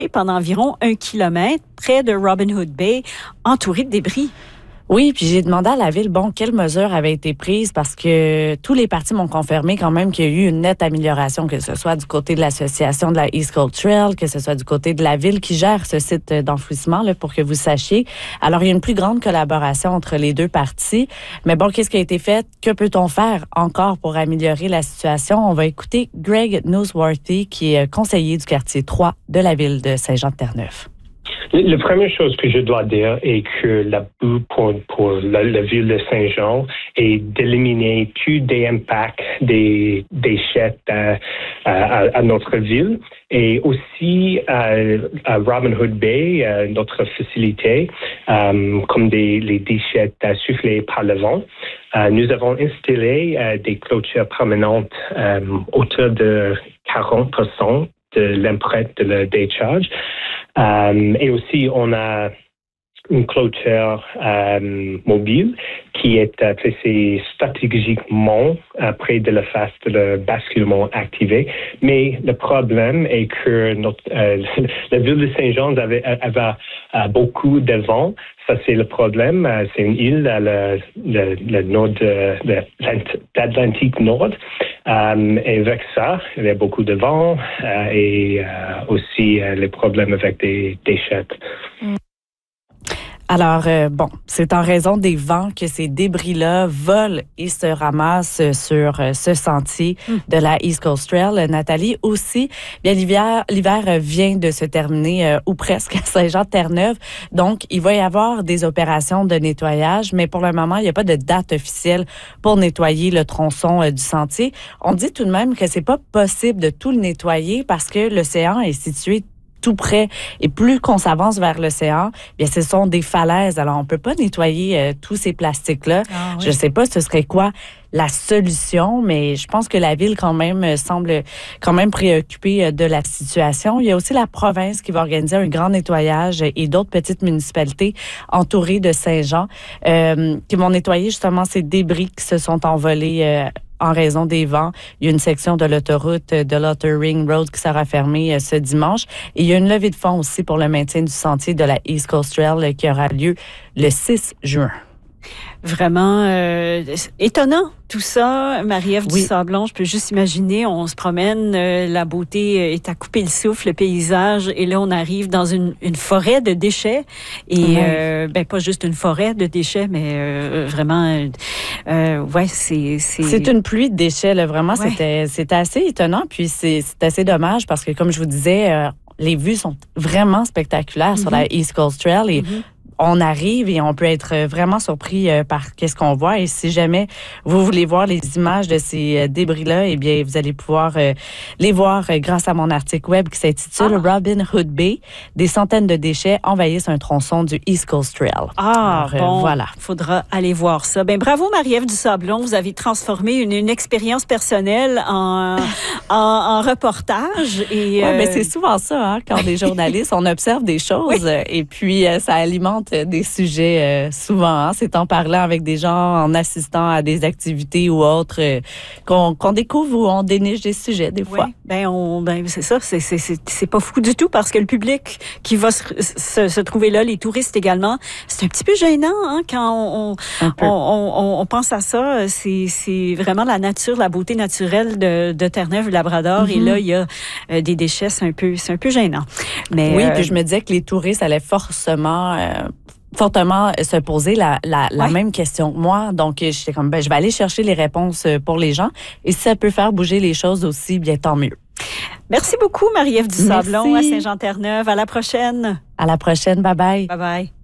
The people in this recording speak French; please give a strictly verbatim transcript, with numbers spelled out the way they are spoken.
pendant environ un kilomètre près de Robin Hood Bay, entouré de débris. Oui, puis j'ai demandé à la Ville, bon, quelles mesures avaient été prises parce que tous les partis m'ont confirmé quand même qu'il y a eu une nette amélioration, que ce soit du côté de l'association de la East Coast Trail, que ce soit du côté de la Ville qui gère ce site d'enfouissement, là, pour que vous sachiez. Alors, il y a une plus grande collaboration entre les deux parties. Mais bon, qu'est-ce qui a été fait? Que peut-on faire encore pour améliorer la situation? On va écouter Greg Newsworthy, qui est conseiller du quartier trois de la Ville de Saint-Jean-de-Terre-Neuve. La première chose que je dois dire est que la but pour, pour la, la ville de Saint-Jean est d'éliminer tous des impacts des déchets à, à, à notre ville et aussi à, à Robin Hood Bay, à notre facilité, euh, comme des les déchets soufflés par le vent. Euh, nous avons installé euh, des clôtures permanentes euh, autour de quarante pour cent de l'empreinte de la décharge. Euh, et aussi, on a une clôture euh, mobile qui est euh, placée stratégiquement euh, près de la face de le basculement activé. Mais le problème est que notre, euh, la ville de Saint-Jean avait, avait euh, beaucoup de vent. Ça, c'est le problème. Euh, c'est une île à le, le, le nord de, de l'Atlantique Nord. Euh, et avec ça, il y a beaucoup de vent euh, et euh, aussi euh, les problèmes avec des déchets. Mm. Alors, euh, bon, c'est en raison des vents que ces débris-là volent et se ramassent sur euh, ce sentier mm. de la East Coast Trail. Nathalie, aussi, bien l'hiver, l'hiver vient de se terminer euh, ou presque à Saint-Jean-de-Terre-Neuve. Donc, il va y avoir des opérations de nettoyage, mais pour le moment, il n'y a pas de date officielle pour nettoyer le tronçon euh, du sentier. On dit tout de même que c'est pas possible de tout le nettoyer parce que l'océan est situé tout près. Et plus qu'on s'avance vers l'océan, bien, ce sont des falaises. Alors, on peut pas nettoyer euh, tous ces plastiques-là. Ah, oui. Je sais pas ce serait quoi la solution, mais je pense que la Ville, quand même, semble quand même préoccupée de la situation. Il y a aussi la province qui va organiser un grand nettoyage et d'autres petites municipalités entourées de Saint-Jean euh, qui vont nettoyer justement ces débris qui se sont envolés euh, en raison des vents. Il y a une section de l'autoroute de l'Outer Ring Road qui sera fermée ce dimanche. Et il y a une levée de fonds aussi pour le maintien du sentier de la East Coast Trail qui aura lieu le six juin. Vraiment euh, étonnant tout ça, Marie-Ève oui. Dusablon. Je peux juste imaginer, on se promène, euh, la beauté est à couper le souffle, le paysage, et là on arrive dans une, une forêt de déchets et oui. euh, ben pas juste une forêt de déchets, mais euh, vraiment, euh, ouais, c'est c'est c'est une pluie de déchets là. Vraiment, ouais. c'était c'était assez étonnant, puis c'est c'est assez dommage parce que comme je vous disais, euh, les vues sont vraiment spectaculaires mm-hmm. sur la East Coast Trail et mm-hmm. on arrive et on peut être vraiment surpris par qu'est-ce qu'on voit. Et si jamais vous voulez voir les images de ces débris-là, eh bien, vous allez pouvoir les voir grâce à mon article web qui s'intitule ah. Robin Hood Bay. Des centaines de déchets envahissent un tronçon du East Coast Trail. Ah, Alors, bon, euh, voilà. Faudra aller voir ça. Ben, bravo, Marie-Ève Dusablon. Vous avez transformé une, une expérience personnelle en, en, en reportage. Et, ouais, euh... ben, c'est souvent ça, hein, quand on est journaliste, on observe des choses oui. et puis ça alimente des sujets euh, souvent. Hein, c'est en parlant avec des gens, en assistant à des activités ou autres, euh, qu'on, qu'on découvre ou on déniche des sujets des fois. Oui, ben, on, ben c'est ça, c'est, c'est, c'est, c'est pas fou du tout parce que le public qui va se, se, se trouver là, les touristes également, c'est un petit peu gênant hein, quand on, on, on, on, on pense à ça. C'est, c'est vraiment la nature, la beauté naturelle de, de Terre-Neuve-Labrador mm-hmm. et là, il y a euh, des déchets, c'est un peu, c'est un peu gênant. Mais, oui, euh, puis je me disais que les touristes allaient forcément... Euh, fortement se poser la, la, la ouais. même question que moi. Donc, j'étais comme, ben, je vais aller chercher les réponses pour les gens. Et si ça peut faire bouger les choses aussi, bien, tant mieux. Merci beaucoup, Marie-Ève Dusablon à Saint-Jean-Terre-Neuve. À la prochaine. À la prochaine. Bye-bye. Bye-bye.